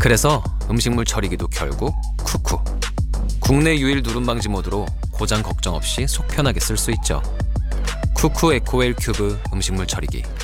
그래서 음식물 처리기도 결국 쿠쿠. 국내 유일 누름 방지 모드로 고장 걱정 없이 속 편하게 쓸 수 있죠. 쿠쿠 에코웰 큐브 음식물 처리기.